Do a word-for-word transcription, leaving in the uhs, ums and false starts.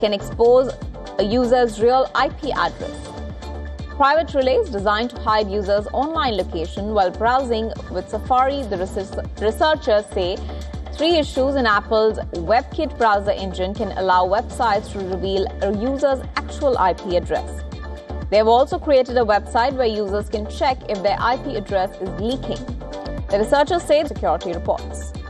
can expose a user's real I P address. Private Relay is designed to hide users' online location while browsing with Safari. The researchers say three issues in Apple's WebKit browser engine can allow websites to reveal a user's actual I P address. They have also created a website where users can check if their I P address is leaking. The researchers say security reports.